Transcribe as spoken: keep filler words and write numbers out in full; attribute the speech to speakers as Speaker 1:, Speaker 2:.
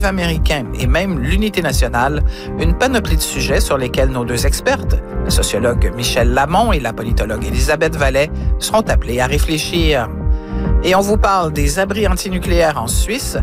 Speaker 1: américain et même l'unité nationale, une panoplie de sujets sur lesquels nos deux expertes, la sociologue Michèle Lamont et la politologue Elisabeth Vallet, seront appelées à réfléchir. Et on vous parle des abris antinucléaires en Suisse,